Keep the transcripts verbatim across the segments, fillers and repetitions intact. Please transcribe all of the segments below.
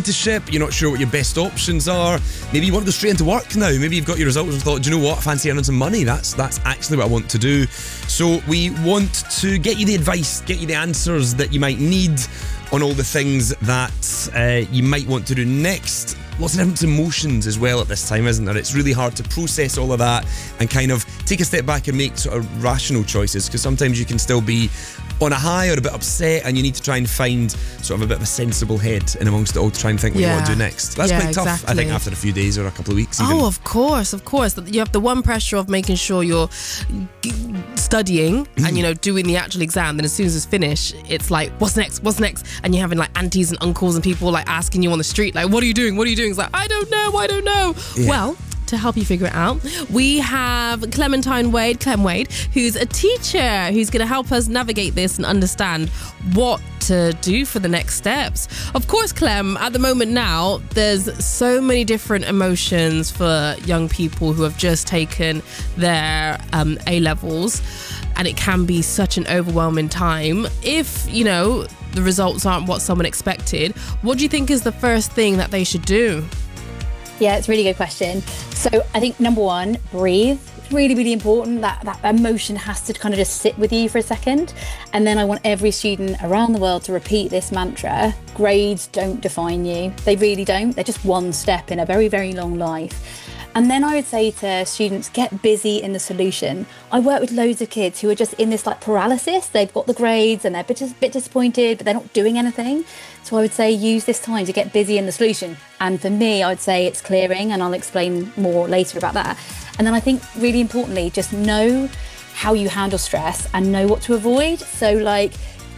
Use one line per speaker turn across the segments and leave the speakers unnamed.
apprenticeship, you're not sure what your best options are. Maybe you want to go straight into work now. Maybe you've got your results and thought, do you know what, I fancy earning some money. That's that's actually what I want to do. So we want to get you the advice, get you the answers that you might need on all the things that uh, you might want to do next. Lots of different emotions as well at this time, isn't there? It's really hard to process all of that and kind of take a step back and make sort of rational choices, because sometimes you can still be on a high or a bit upset, and you need to try and find sort of a bit of a sensible head in amongst it all to try and think what
Yeah.
you want to do next. That's
Yeah,
quite tough,
exactly.
I think, after a few days or a couple of weeks even.
Oh, of course, of course. You have the one pressure of making sure you're g- studying and, you know, doing the actual exam. Then as soon as it's finished, it's like, what's next? What's next? And you're having like aunties and uncles and people like asking you on the street, like, what are you doing? What are you doing? It's like, I don't know, I don't know.
Yeah.
Well, to help you figure it out, we have Clementine Wade, Clem Wade, who's a teacher who's going to help us navigate this and understand what to do for the next steps. Of course, Clem, at the moment now, there's so many different emotions for young people who have just taken their um, A-levels, and it can be such an overwhelming time. If, you know, the results aren't what someone expected, what do you think is the first thing that they should do?
Yeah, it's a really good question. So I think number one, breathe. It's really, really important. That that emotion has to kind of just sit with you for a second. And then I want every student around the world to repeat this mantra: grades don't define you. They really don't. They're just one step in a very, very long life. And then I would say to students, get busy in the solution. I work with loads of kids who are just in this like paralysis. They've got the grades and they're a bit, bit disappointed, but they're not doing anything. So I would say use this time to get busy in the solution. And for me, I would say it's clearing, and I'll explain more later about that. And then I think really importantly, just know how you handle stress and know what to avoid. So like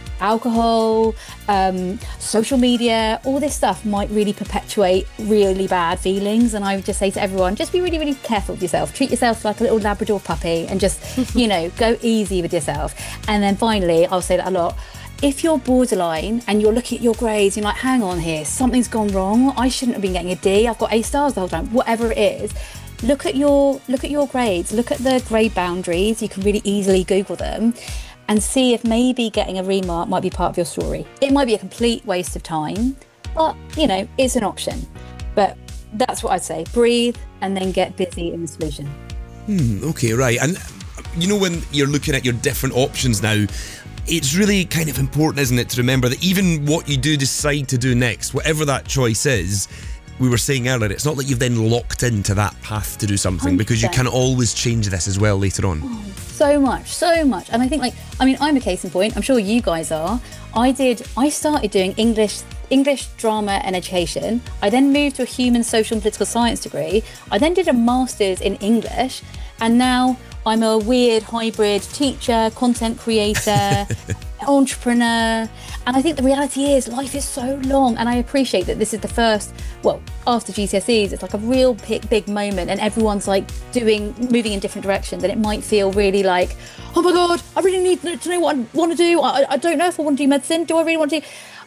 alcohol, um, social media, all this stuff might really perpetuate really bad feelings. And I would just say to everyone, just be really, really careful with yourself. Treat yourself like a little Labrador puppy and just, you know, go easy with yourself. And then finally, I'll say that a lot. If you're borderline and you're looking at your grades, you're like, hang on here, something's gone wrong. I shouldn't have been getting a D. I've got A stars the whole time. Whatever it is, look at your look at your grades. Look at the grade boundaries. You can really easily Google them and see if maybe getting a remark might be part of your story. It might be a complete waste of time, but, you know, it's an option. But that's what I'd say. Breathe and then get busy in the solution.
Hmm, okay, right. And, you know, when you're looking at your different options now, it's really kind of important, isn't it, to remember that even what you do decide to do next, whatever that choice is, we were saying earlier, it's not that you've then locked into that path to do something, because you can always change this as well later on.
Oh, so much, so much. And I think, like, I mean, I'm a case in point. I'm sure you guys are. I did, I started doing English, English drama and education. I then moved to a human, social and political science degree. I then did a master's in English. And now I'm a weird hybrid teacher, content creator, entrepreneur. And I think the reality is life is so long, and I appreciate that this is the first, well, after G C S Es, it's like a real big, big moment, and everyone's like doing, moving in different directions, and it might feel really like, oh my God, I really need to know what I want to do. I, I don't know if I want to do medicine. Do I really want to?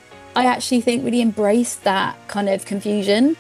I actually think really embrace that kind of confusion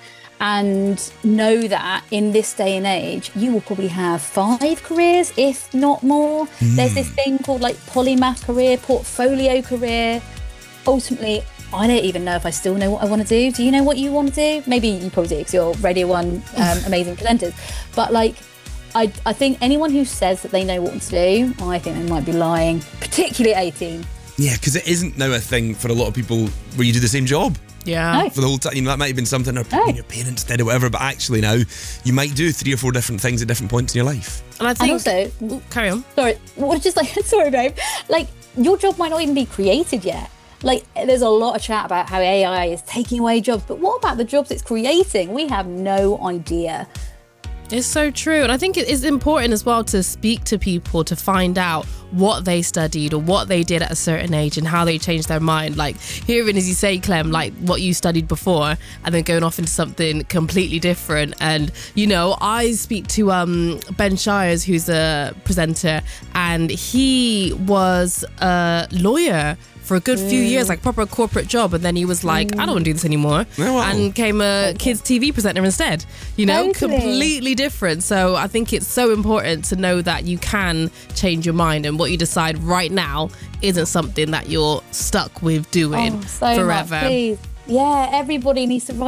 and know that in this day and age, you will probably have five careers, if not more. Mm. There's this thing called like polymath career, portfolio career. Ultimately, I don't even know if I still know what I want to do. Do you know what you want to do? Maybe you probably do because you're Radio One um, amazing presenters. But like, I, I think anyone who says that they know what to do, I think they might be lying, particularly at eighteen.
Yeah, because it isn't now a thing for a lot of people where you do the same job.
Yeah.
No.
For the whole time, you know, that might have been something or
No.
your parents did or whatever, but actually now you might do three or four different things at different points in your life.
And I think...
And also...
Ooh, carry on.
Sorry, what just like, sorry babe, like your job might not even be created yet. Like, there's a lot of chat about how A I is taking away jobs, but what about the jobs it's creating? We have no idea.
It's so true. And I think it is important as well to speak to people to find out what they studied or what they did at a certain age and how they changed their mind. Like hearing, as you say, Clem, like what you studied before and then going off into something completely different. And, you know, I speak to um, Ben Shires, who's a presenter, and he was a lawyer for a good few years, like proper corporate job, and then he was like, I don't want to do this anymore,
Oh, wow.
and became a kids T V presenter instead. You know,
Totally.
completely different. So I think it's so important to know that you can change your mind, and what you decide right now isn't something that you're stuck with doing
Oh, so
forever.
much, please. Yeah, everybody needs to write